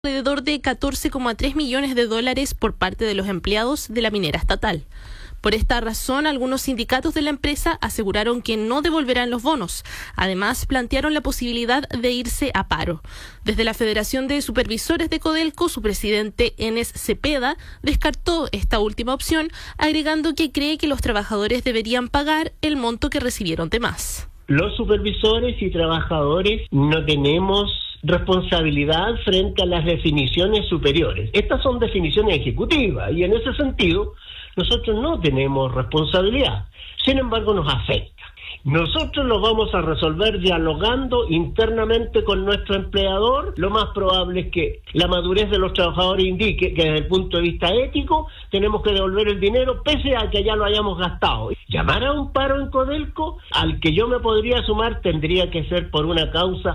alrededor de 14,3 millones de dólares por parte de los empleados de la minera estatal. Por esta razón, algunos sindicatos de la empresa aseguraron que no devolverán los bonos. Además, plantearon la posibilidad de irse a paro. Desde la Federación de Supervisores de Codelco, su presidente Enes Cepeda descartó esta última opción, agregando que cree que los trabajadores deberían pagar el monto que recibieron de más. Los supervisores y trabajadores no tenemos responsabilidad frente a las definiciones superiores. Estas son definiciones ejecutivas y en ese sentido nosotros no tenemos responsabilidad. Sin embargo, nos afecta. Nosotros lo vamos a resolver dialogando internamente con nuestro empleador. Lo más probable es que la madurez de los trabajadores indique que desde el punto de vista ético tenemos que devolver el dinero pese a que ya lo hayamos gastado. Llamar a un paro en Codelco, al que yo me podría sumar, tendría que ser por una causa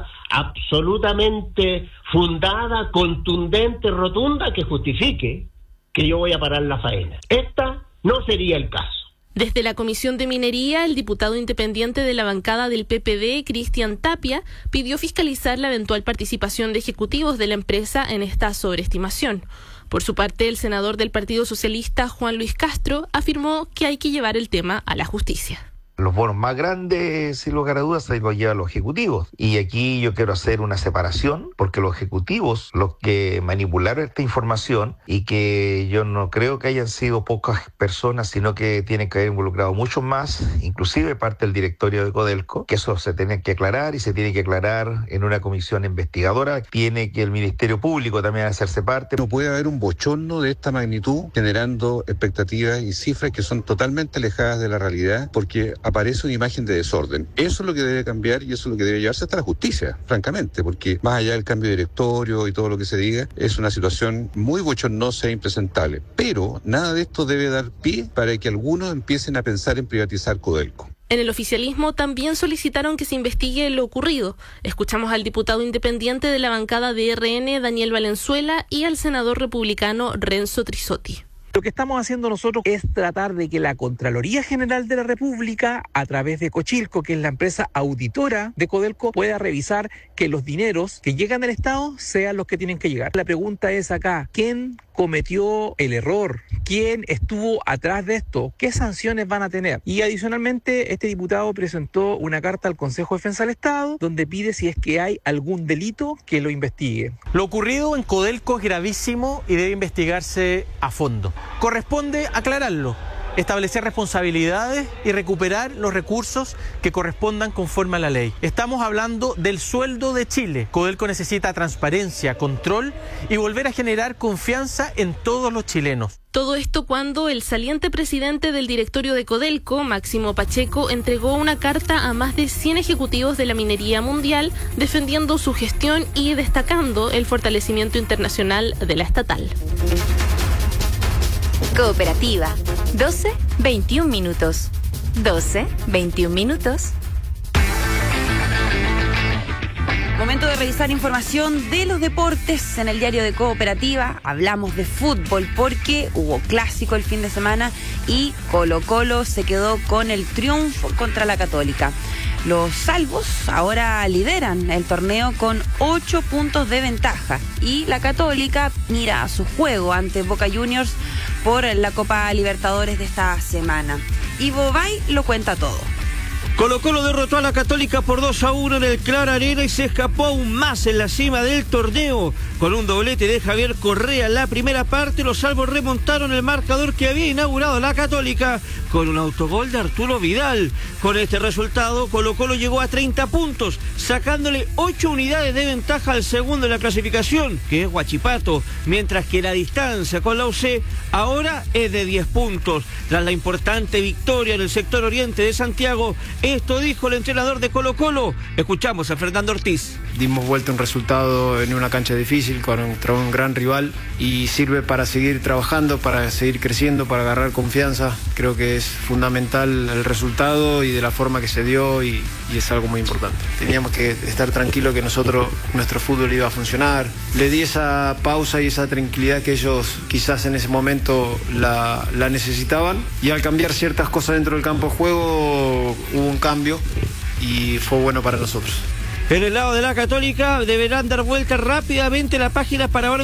absolutamente fundada, contundente, rotunda, que justifique que yo voy a parar la faena. Esta no sería el caso. Desde la Comisión de Minería, el diputado independiente de la bancada del PPD, Cristian Tapia, pidió fiscalizar la eventual participación de ejecutivos de la empresa en esta sobreestimación. Por su parte, el senador del Partido Socialista, Juan Luis Castro, afirmó que hay que llevar el tema a la justicia. Los bonos más grandes, sin lugar a dudas, se los llevan los ejecutivos. Y aquí yo quiero hacer una separación, porque los ejecutivos, los que manipularon esta información, y que yo no creo que hayan sido pocas personas, sino que tienen que haber involucrado muchos más, inclusive parte del directorio de Codelco, que eso se tiene que aclarar y se tiene que aclarar en una comisión investigadora. Tiene que el Ministerio Público también hacerse parte. No puede haber un bochorno de esta magnitud generando expectativas y cifras que son totalmente alejadas de la realidad, porque aparece una imagen de desorden. Eso es lo que debe cambiar y eso es lo que debe llevarse hasta la justicia, francamente, porque más allá del cambio de directorio y todo lo que se diga, es una situación muy bochornosa e impresentable. Pero nada de esto debe dar pie para que algunos empiecen a pensar en privatizar Codelco. En el oficialismo también solicitaron que se investigue lo ocurrido. Escuchamos al diputado independiente de la bancada de RN, Daniel Valenzuela, y al senador republicano Renzo Trisotti. Lo que estamos haciendo nosotros es tratar de que la Contraloría General de la República, a través de Cochilco, que es la empresa auditora de Codelco, pueda revisar que los dineros que llegan al Estado sean los que tienen que llegar. La pregunta es acá, ¿quién cometió el error? ¿Quién estuvo atrás de esto? ¿Qué sanciones van a tener? Y adicionalmente, este diputado presentó una carta al Consejo de Defensa del Estado donde pide, si es que hay algún delito, que lo investigue. Lo ocurrido en Codelco es gravísimo y debe investigarse a fondo. Corresponde aclararlo, establecer responsabilidades y recuperar los recursos que correspondan conforme a la ley. Estamos hablando del sueldo de Chile. Codelco necesita transparencia, control y volver a generar confianza en todos los chilenos. Todo esto cuando el saliente presidente del directorio de Codelco, Máximo Pacheco, entregó una carta a más de 100 ejecutivos de la minería mundial defendiendo su gestión y destacando el fortalecimiento internacional de la estatal. Cooperativa, 12-21 minutos. 12-21 minutos. Momento de revisar información de los deportes en el diario de Cooperativa. Hablamos de fútbol porque hubo clásico el fin de semana y Colo-Colo se quedó con el triunfo contra la Católica. Los salvos ahora lideran el torneo con 8 puntos de ventaja y la Católica mira a su juego ante Boca Juniors por la Copa Libertadores de esta semana. Ivo Bay lo cuenta todo. Colo-Colo derrotó a la Católica por 2-1 en el Clara Arena y se escapó aún más en la cima del torneo. Con un doblete de Javier Correa en la primera parte, los salvos remontaron el marcador que había inaugurado la Católica con un autogol de Arturo Vidal. Con este resultado, Colo-Colo llegó a 30 puntos, sacándole 8 unidades de ventaja al segundo en la clasificación, que es Huachipato, mientras que la distancia con la UC ahora es de 10 puntos. Tras la importante victoria en el sector oriente de Santiago, esto dijo el entrenador de Colo-Colo. Escuchamos a Fernando Ortiz. Dimos vuelta un resultado en una cancha difícil contra un gran rival y sirve para seguir trabajando, para seguir creciendo, para agarrar confianza. Creo que es fundamental el resultado y de la forma que se dio y es algo muy importante. Teníamos que estar tranquilos que nuestro fútbol iba a funcionar. Le di esa pausa y esa tranquilidad que ellos quizás en ese momento la necesitaban y al cambiar ciertas cosas dentro del campo de juego hubo un cambio y fue bueno para nosotros. En el lado de la Católica deberán dar vuelta rápidamente la página para ahora